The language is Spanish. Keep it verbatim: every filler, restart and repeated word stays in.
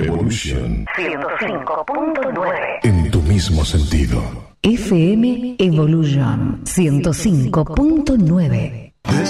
Evolution ciento cinco punto nueve. en tu mismo sentido. F M Evolution ciento cinco punto nueve.